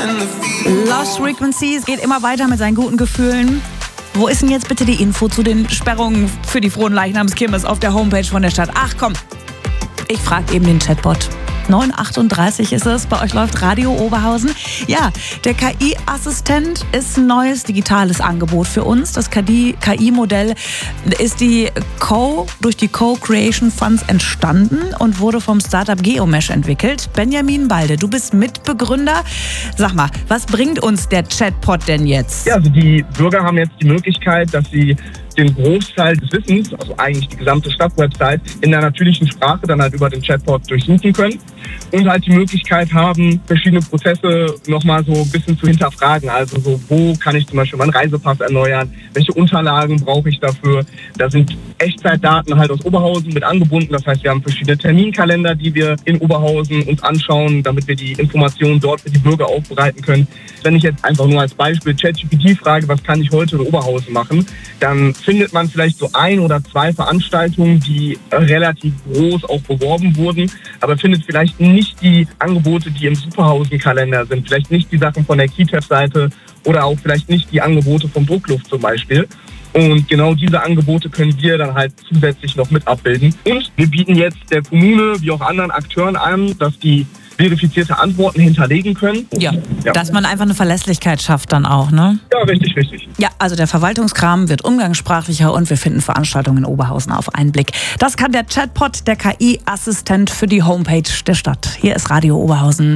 Lost Frequencies geht immer weiter mit seinen guten Gefühlen. Wo ist denn jetzt bitte die Info zu den Sperrungen für die Fronleichnamskirmes auf der Homepage von der Stadt? Ach komm, ich frage eben den Chatbot. 9:38 ist es, bei euch läuft Radio Oberhausen. Ja, der KI-Assistent ist ein neues digitales Angebot für uns. Das KI-Modell ist durch die Co-Creation Funds entstanden und wurde vom Startup Geomesh entwickelt. Benjamin Balde, du bist Mitbegründer. Sag mal, was bringt uns der Chatbot denn jetzt? Ja, also die Bürger haben jetzt die Möglichkeit, dass sie den Großteil des Wissens, also eigentlich die gesamte Stadtwebsite, in der natürlichen Sprache dann halt über den Chatbot durchsuchen können und halt die Möglichkeit haben, verschiedene Prozesse nochmal so ein bisschen zu hinterfragen. Also so, wo kann ich zum Beispiel meinen Reisepass erneuern? Welche Unterlagen brauche ich dafür? Da sind Echtzeitdaten halt aus Oberhausen mit angebunden. Das heißt, wir haben verschiedene Terminkalender, die wir in Oberhausen uns anschauen, damit wir die Informationen dort für die Bürger aufbereiten können. Wenn ich jetzt einfach nur als Beispiel ChatGPT frage, was kann ich heute in Oberhausen machen, dann findet man vielleicht so 1 oder 2 Veranstaltungen, die relativ groß auch beworben wurden, aber findet vielleicht nicht die Angebote, die im Superhausen-Kalender sind, vielleicht nicht die Sachen von der KITEF-Seite oder auch vielleicht nicht die Angebote vom Druckluft zum Beispiel. Und genau diese Angebote können wir dann halt zusätzlich noch mit abbilden. Und wir bieten jetzt der Kommune wie auch anderen Akteuren an, dass die verifizierte Antworten hinterlegen können. Ja, dass man einfach eine Verlässlichkeit schafft dann auch, ne? Ja, richtig. Ja, also der Verwaltungskram wird umgangssprachlicher und wir finden Veranstaltungen in Oberhausen auf einen Blick. Das kann der Chatbot, der KI-Assistent für die Homepage der Stadt. Hier ist Radio Oberhausen.